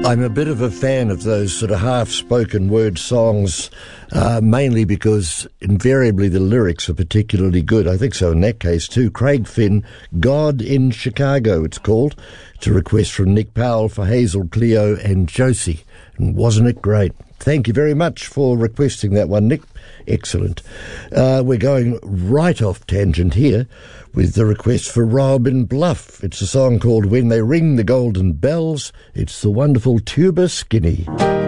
I'm a bit of a fan of those sort of half-spoken word songs, mainly because invariably the lyrics are particularly good. I think so in that case too. Craig Finn, God in Chicago, it's called. It's a request from Nick Powell for Hazel, Cleo and Josie. And wasn't it great? Thank you very much for requesting that one, Nick. Excellent. We're going right off tangent here with the request for Robin Bluff. It's a song called When They Ring the Golden Bells. It's the wonderful Tuba Skinny.